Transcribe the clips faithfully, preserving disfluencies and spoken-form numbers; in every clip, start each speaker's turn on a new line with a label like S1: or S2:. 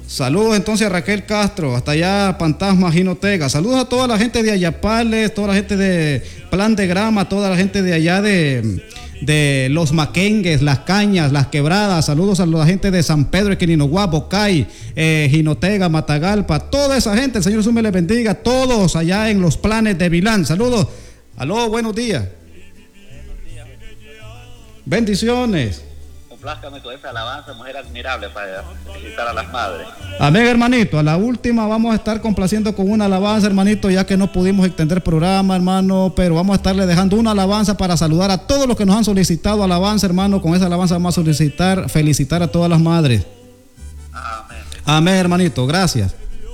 S1: Saludos entonces a Raquel Castro, hasta allá Fantasma Jinotega. Saludos a toda la gente de Ayapales, toda la gente de Plan de Grama, toda la gente de allá de, de Los Maquengues, Las Cañas, Las Quebradas. Saludos a la gente de San Pedro, Equininoguá, Bocay, eh, Jinotega, Matagalpa. Toda esa gente, el Señor Jesús me les bendiga. Todos allá en los planes de Vilán. Saludos. Aló, buenos días. Bendiciones.
S2: Complázcame con esa alabanza, mujer admirable, para felicitar a las madres.
S1: Amén, hermanito. A la última vamos a estar complaciendo con una alabanza, hermanito, ya que no pudimos extender programa, hermano, pero vamos a estarle dejando una alabanza para saludar a todos los que nos han solicitado alabanza, hermano. Con esa alabanza vamos a solicitar, felicitar a todas las madres.
S2: Amén.
S1: Amén, hermanito. Gracias.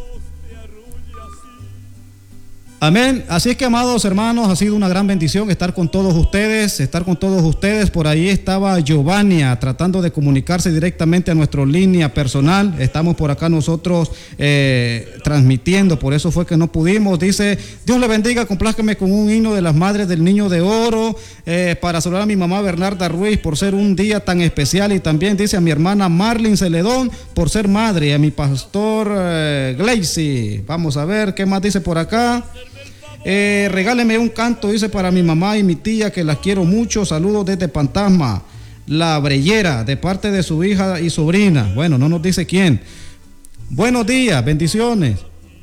S1: Amén. Así es que, amados hermanos, ha sido una gran bendición estar con todos ustedes, estar con todos ustedes. Por ahí estaba Giovannia tratando de comunicarse directamente a nuestra línea personal. Estamos por acá nosotros eh, transmitiendo, por eso fue que no pudimos. Dice, Dios le bendiga, complázcame con un himno de las madres del Niño de Oro eh, para saludar a mi mamá Bernarda Ruiz por ser un día tan especial, y también dice a mi hermana Marlene Celedón por ser madre, y a mi pastor eh, Gleisi. Vamos a ver qué más dice por acá. Eh, regáleme un canto, dice, para mi mamá y mi tía, que las quiero mucho. Saludos desde Fantasma, La Breyera, de parte de su hija y sobrina. Bueno, no nos dice quién. Buenos días, bendiciones.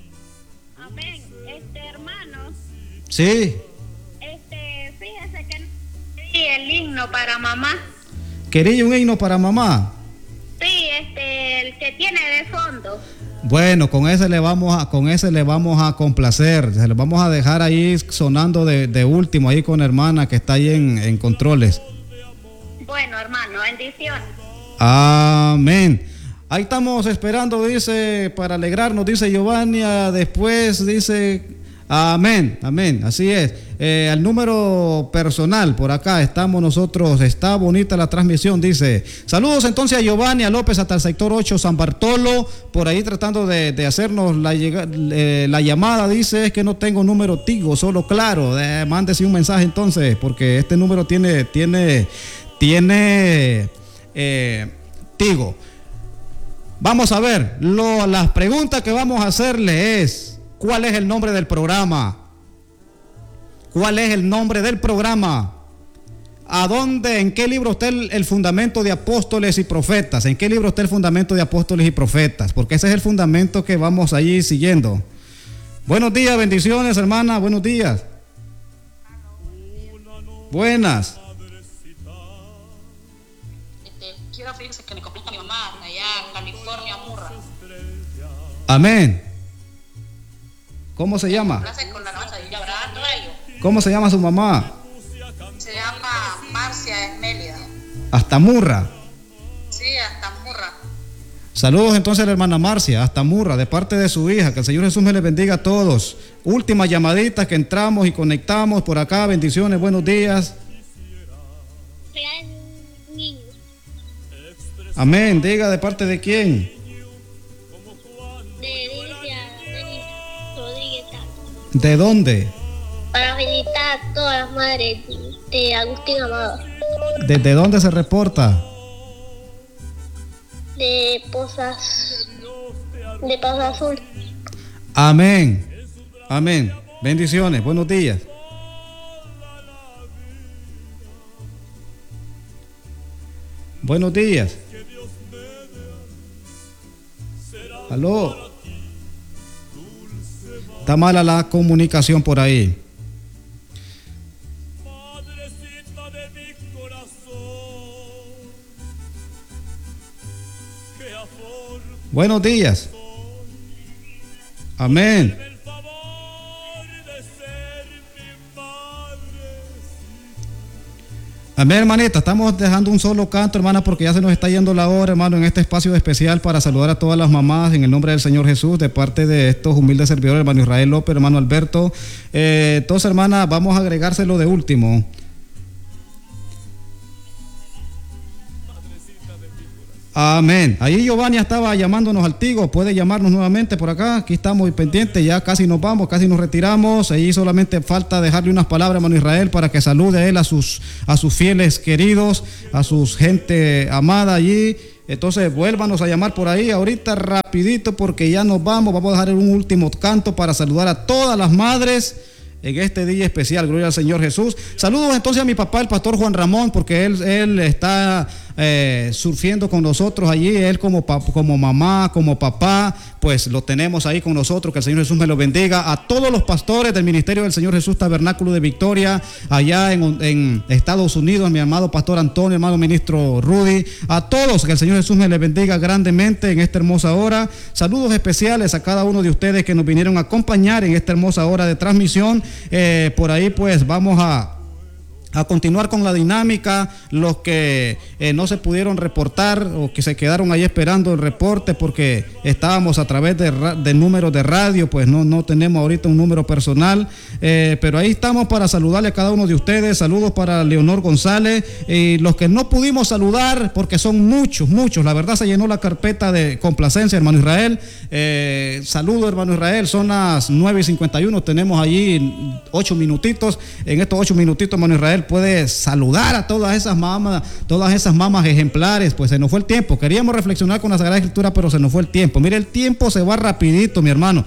S3: Amén. Este, hermano.
S1: Sí.
S3: Este, fíjese que quería el himno para mamá.
S1: ¿Quería un himno para mamá?
S3: Sí, este, el que tiene de fondo.
S1: Bueno, con ese le vamos a, con ese le vamos a complacer. Se lo vamos a dejar ahí sonando de, de último ahí con hermana que está ahí en, en controles.
S3: Bueno, hermano, bendiciones.
S1: Amén. Ahí estamos esperando, dice, para alegrarnos, dice Giovanni. Después dice, amén, amén, así es. Eh, al número personal, por acá estamos nosotros, está bonita la transmisión, dice. Saludos entonces a Giovanni, a López, hasta el sector ocho, San Bartolo, por ahí tratando de, de hacernos la, eh, la llamada, dice, es que no tengo número Tigo, solo Claro. Eh, mándese un mensaje entonces, porque este número tiene, tiene, tiene eh, Tigo. Vamos a ver, lo, las preguntas que vamos a hacerle es, ¿cuál es el nombre del programa? ¿Cuál es el nombre del programa? ¿A dónde, en qué libro está el, el fundamento de apóstoles y profetas? ¿En qué libro está el fundamento de apóstoles y profetas? Porque ese es el fundamento que vamos allí siguiendo. Buenos días, bendiciones, hermana, buenos días. Buenas.
S4: Este, quiero pedirse que me complazca a mi mamá allá en California, Murra.
S1: Amén. ¿Cómo se llama?
S4: Complace con la alabanza de Abraham Rayo.
S1: ¿Cómo se llama su mamá?
S4: Se llama Marcia Esmélida.
S1: Hasta Murra.
S4: Sí, hasta Murra.
S1: Saludos entonces a la hermana Marcia, hasta Murra, de parte de su hija. Que el Señor Jesús me les bendiga a todos. Última llamadita que entramos y conectamos por acá. Bendiciones, buenos días. Amén. Diga, ¿de parte de quién?
S3: De Delicia Rodríguez.
S1: ¿De dónde?
S3: Para felicitar a todas las madres de Agustín Amado.
S1: ¿Desde dónde se reporta?
S3: De Pozas. De Poza Azul.
S1: Amén. Amén. Bendiciones. Buenos días. Buenos días. Aló. Está mala la comunicación por ahí. Buenos días. Amén. Amén, hermanita. Estamos dejando un solo canto, hermana, porque ya se nos está yendo la hora, hermano, en este espacio especial para saludar a todas las mamás en el nombre del Señor Jesús, de parte de estos humildes servidores, hermano Israel López, hermano Alberto. Eh, entonces, hermana, vamos a agregárselo de último. Amén. Ahí Giovanni estaba llamándonos al Tigo, puede llamarnos nuevamente por acá, aquí estamos pendientes, ya casi nos vamos, casi nos retiramos, ahí solamente falta dejarle unas palabras, hermano Israel, para que salude a él, a sus, a sus fieles queridos, a su gente amada allí, Entonces vuélvanos a llamar por ahí ahorita rapidito porque ya nos vamos. Vamos a dejar un último canto para saludar a todas las madres en este día especial. Gloria al Señor Jesús. Saludos entonces a mi papá, el pastor Juan Ramón, porque él, él está eh, surfiendo con nosotros allí. Él como, como mamá, como papá, pues lo tenemos ahí con nosotros. Que el Señor Jesús me lo bendiga. A todos los pastores del Ministerio del Señor Jesús Tabernáculo de Victoria, allá en, en Estados Unidos, mi amado pastor Antonio, hermano ministro Rudy, a todos, que el Señor Jesús me les bendiga grandemente en esta hermosa hora. Saludos especiales a cada uno de ustedes que nos vinieron a acompañar en esta hermosa hora de transmisión. Eh, por ahí pues vamos a a continuar con la dinámica. Los que eh, no se pudieron reportar o que se quedaron ahí esperando el reporte porque estábamos a través de, de números de radio, pues no, no tenemos ahorita un número personal, eh, pero ahí estamos para saludarle a cada uno de ustedes. Saludos para Leonor González y los que no pudimos saludar porque son muchos, muchos, la verdad se llenó la carpeta de complacencia, hermano Israel. Eh, saludos, hermano Israel, son las nueve y cincuenta y uno, tenemos allí ocho minutitos. En estos ocho minutitos, hermano Israel, puede saludar a todas esas mamás, todas esas mamás ejemplares. Pues se nos fue el tiempo, queríamos reflexionar con la Sagrada Escritura, pero se nos fue el tiempo. Mire, el tiempo se va rapidito, mi hermano,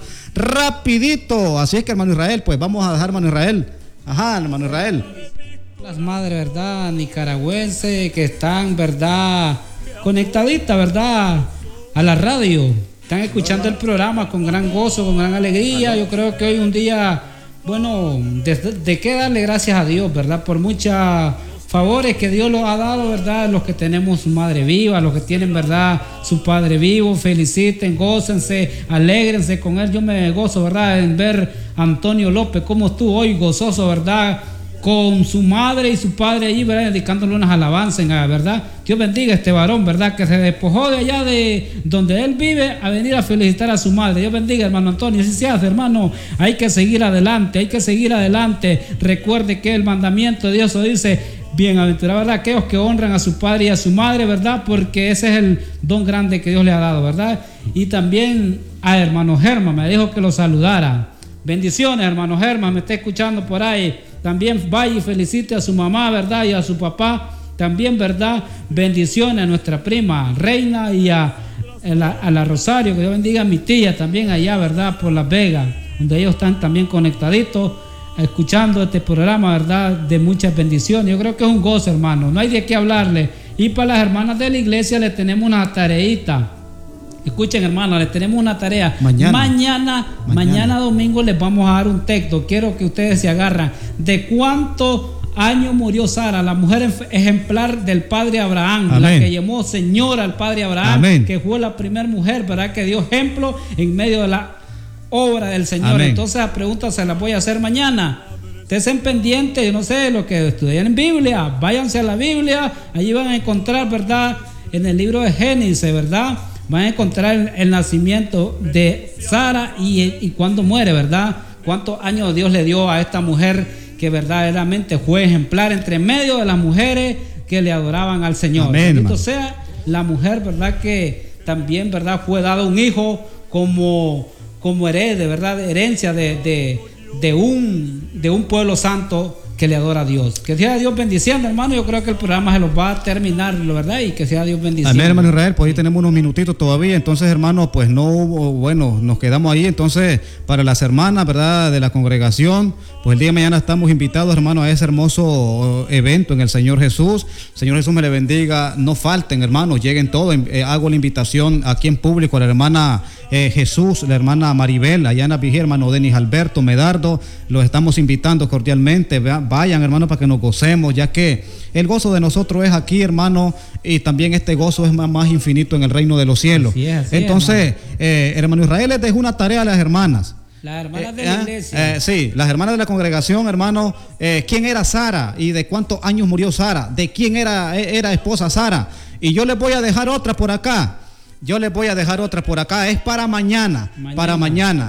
S1: rapidito. Así es que, hermano Israel, pues vamos a dejar, hermano Israel. Ajá, hermano Israel.
S5: Las madres, ¿verdad? Nicaragüenses que están, ¿verdad? Conectaditas, ¿verdad? A la radio. Están escuchando el programa con gran gozo, con gran alegría. Yo creo que hoy un día, bueno, de, de qué darle gracias a Dios, ¿verdad? Por muchos favores que Dios los ha dado, ¿verdad? Los que tenemos su madre viva, los que tienen, ¿verdad? Su padre vivo, feliciten, gócense, alégrense con él. Yo me gozo, ¿verdad? En ver a Antonio López, cómo estuvo hoy gozoso, ¿verdad? Con su madre y su padre allí, ¿verdad? Dedicándole unas alabanzas, ¿verdad? Dios bendiga a este varón, ¿verdad? Que se despojó de allá de donde él vive a venir a felicitar a su madre. Dios bendiga, hermano Antonio. Así se hace, hermano. Hay que seguir adelante, hay que seguir adelante. Recuerde que el mandamiento de Dios dice: bienaventurados, ¿verdad? Aquellos que honran a su padre y a su madre, ¿verdad? Porque ese es el don grande que Dios le ha dado, ¿verdad? Y también a hermano Germán, me dijo que lo saludara. Bendiciones, hermano Germán, me está escuchando por ahí. También vaya y felicite a su mamá, ¿verdad? Y a su papá. También, ¿verdad? Bendiciones a nuestra prima Reina y a, a, la, a la Rosario. Que Dios bendiga a mi tía también allá, ¿verdad? Por Las Vegas, donde ellos están también conectaditos, escuchando este programa, ¿verdad? De muchas bendiciones. Yo creo que es un gozo, hermano. No hay de qué hablarle. Y para las hermanas de la iglesia les tenemos una tareita. Escuchen, hermanos, les tenemos una tarea. Mañana. Mañana, mañana, mañana domingo les vamos a dar un texto. Quiero que ustedes se agarran. ¿De cuántos años murió Sara, la mujer ejemplar del padre Abraham? Amén. La que llamó señora al padre Abraham. Amén. Que fue la primera mujer, ¿verdad? Que dio ejemplo en medio de la obra del Señor. Amén. Entonces las preguntas se las voy a hacer mañana. Estén pendientes, yo no sé, lo que estudian en Biblia, váyanse a la Biblia. Allí van a encontrar, ¿verdad? En el libro de Génesis, ¿verdad? Van a encontrar el, el nacimiento de Sara y, y cuándo muere, ¿verdad? Cuántos años Dios le dio a esta mujer que verdaderamente fue ejemplar entre medio de las mujeres que le adoraban al Señor. Amén. Bendito sea la mujer, ¿verdad? Que también, ¿verdad? Fue dado un hijo como, como heredad, ¿verdad? Herencia de, de, de, un, de un pueblo santo que le adora a Dios. Que sea Dios bendiciendo, hermano. Yo creo que el programa se los va a terminar, ¿verdad? Y que sea Dios bendiciendo. Amén, hermano Israel. Pues ahí tenemos unos minutitos todavía. Entonces, hermano, pues no hubo, bueno, nos quedamos ahí. Entonces, para las hermanas, ¿verdad? De la congregación, pues el día de mañana estamos invitados, hermano, a ese hermoso evento en el Señor Jesús. Señor Jesús me le bendiga. No falten, hermanos, lleguen todos. Eh, hago la invitación aquí en público a la hermana eh, Jesús, la hermana Maribel, allá en la Vigía, hermano Denis Alberto Medardo. Los estamos invitando cordialmente. Vean, vayan, hermano, para que nos gocemos, ya que el gozo de nosotros es aquí, hermano, y también este gozo es más, más infinito en el reino de los cielos. Así es, así Entonces, es, hermano. Eh, hermano Israel les dejó una tarea a las hermanas. Las hermanas de eh, la iglesia. Eh, sí, las hermanas de la congregación, hermano. Eh, ¿Quién era Sara y de cuántos años murió Sara? ¿De quién era, era esposa Sara? Y yo les voy a dejar otra por acá. Yo les voy a dejar otra por acá. Es para mañana, mañana. Para mañana.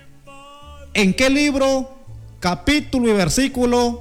S5: ¿En qué libro, capítulo y versículo,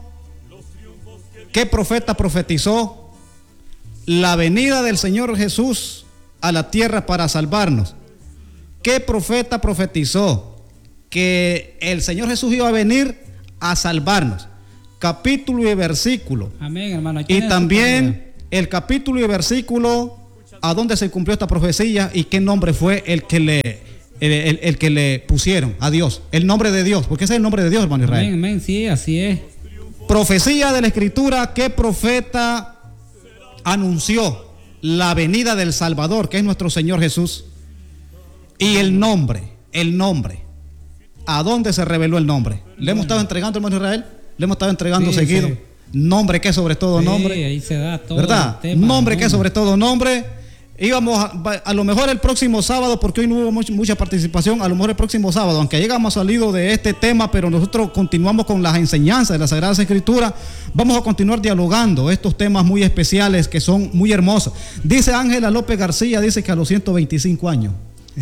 S5: qué profeta profetizó la venida del Señor Jesús a la tierra para salvarnos? ¿Qué profeta profetizó que el Señor Jesús iba a venir a salvarnos? Capítulo y versículo. Amén, hermano. Y también el capítulo y versículo
S1: a dónde se cumplió esta profecía y qué nombre fue el que le, el, el, el que le pusieron a Dios. El nombre de Dios, porque ese es el nombre de Dios, hermano Israel.
S5: Amén, amén, sí, así es.
S1: Profecía de la Escritura, ¿qué profeta anunció la venida del Salvador, que es nuestro Señor Jesús? Y el nombre, el nombre. ¿A dónde se reveló el nombre? Le hemos estado entregando, hermano Israel, le hemos estado entregando
S5: Sí,
S1: seguido.
S5: sí.
S1: Nombre que es sobre todo
S5: Sí,
S1: nombre.
S5: ahí se da todo.
S1: ¿Verdad?
S5: el tema,
S1: Nombre
S5: amén.
S1: que es sobre todo nombre. Íbamos a, a lo mejor el próximo sábado, porque hoy no hubo much, mucha participación, a lo mejor el próximo sábado, aunque hayamos salido de este tema, pero nosotros continuamos con las enseñanzas de las Sagradas Escrituras, vamos a continuar dialogando estos temas muy especiales que son muy hermosos. Dice Ángela López García, dice que a los ciento veinticinco años.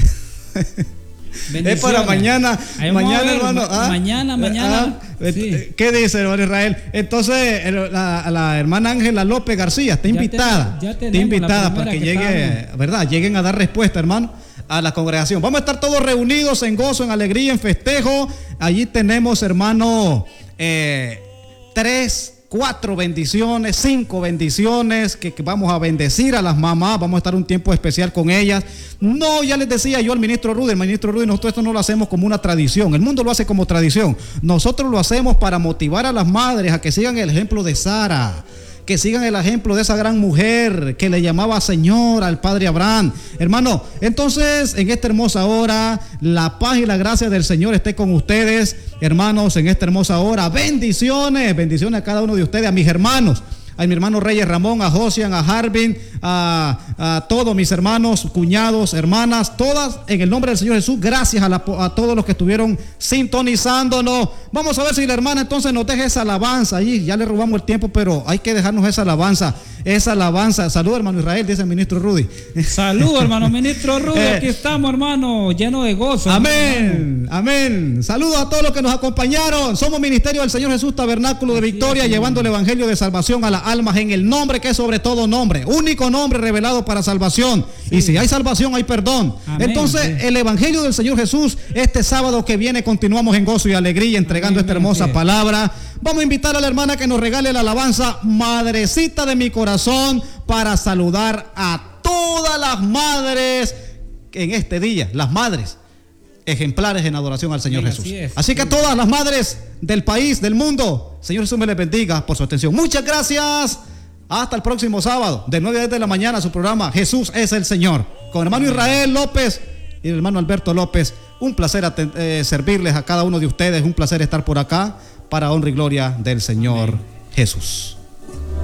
S1: Es para mañana,
S5: Ahí vamos a
S1: mañana,
S5: ver,
S1: hermano.
S5: ma-
S1: ¿ah?
S5: mañana, mañana,
S1: Ah,
S5: sí.
S1: ¿Qué dice, hermano Israel? Entonces, el- la, la hermana Ángela López García está
S5: Ya
S1: invitada.
S5: te- ya
S1: está
S5: tenemos
S1: invitada
S5: la
S1: para que
S5: primera que
S1: llegue, ¿verdad? Lleguen a dar respuesta, hermano, a la congregación. Vamos a estar todos reunidos en gozo, en alegría, en festejo. Allí tenemos, hermano, eh, tres. Cuatro bendiciones, cinco bendiciones que, que vamos a bendecir a las mamás. Vamos a estar un tiempo especial con ellas. No, ya les decía yo al ministro Rudy, el ministro Rudy, nosotros esto no lo hacemos como una tradición. El mundo lo hace como tradición. Nosotros lo hacemos para motivar a las madres a que sigan el ejemplo de Sara, que sigan el ejemplo de esa gran mujer que le llamaba Señor al padre Abraham. Hermano, entonces en esta hermosa hora, la paz y la gracia del Señor esté con ustedes, hermanos, en esta hermosa hora. Bendiciones, bendiciones a cada uno de ustedes, a mis hermanos, a mi hermano Reyes Ramón, a Josian, a Harvin, a, a todos mis hermanos, cuñados, hermanas, todas en el nombre del Señor Jesús. Gracias a, la, a todos los que estuvieron sintonizándonos. Vamos a ver si la hermana entonces nos deja esa alabanza allí. Ya le robamos el tiempo, pero hay que dejarnos esa alabanza, esa alabanza. Salud, hermano Israel, dice el ministro Rudy.
S5: Salud, hermano ministro Rudy.
S1: Eh.
S5: Aquí estamos, hermano, lleno de gozo.
S1: Amén, amén. Saludos a todos los que nos acompañaron. Somos Ministerio del Señor Jesús, Tabernáculo de Victoria, llevando el Evangelio de salvación a las almas en el nombre que es sobre todo nombre, único nombre revelado para salvación. Sí. Y si hay salvación, hay perdón. Amén. Entonces, sí. El Evangelio del Señor Jesús, este sábado que viene, continuamos en gozo y alegría entregando amén, esta hermosa amén. palabra. Vamos a invitar a la hermana que nos regale la alabanza, Madrecita de mi corazón, para saludar a todas las madres en este día, las madres ejemplares en adoración al Señor sí, Jesús. Así, es, así que sí. Todas las madres del país, del mundo, Señor Jesús me les bendiga por su atención. Muchas gracias. Hasta el próximo sábado, de nueve a diez de la mañana, su programa Jesús es el Señor, con el hermano Israel López y el hermano Alberto López. Un placer eh, servirles a cada uno de ustedes, un placer estar por acá para honra y gloria del Señor amén. Jesús.